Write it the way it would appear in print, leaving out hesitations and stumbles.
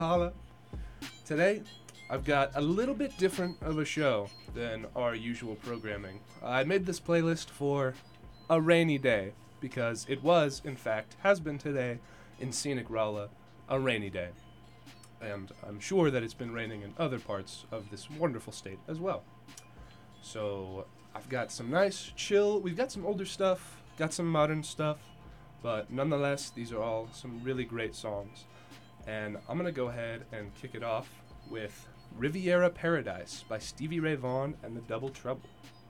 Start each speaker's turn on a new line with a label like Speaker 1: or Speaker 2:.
Speaker 1: Holla. Today, I've got a little bit different of a show than our usual programming. I made this playlist for a rainy day because it was, in fact, has been today in scenic Rolla, a rainy day. And I'm sure that it's been raining in other parts of this wonderful state as well. So I've got some nice, chill, we've got some older stuff, got some modern stuff, but nonetheless, these are all some really great songs. And I'm going to go ahead and kick it off with Riviera Paradise by Stevie Ray Vaughan and the Double Trouble.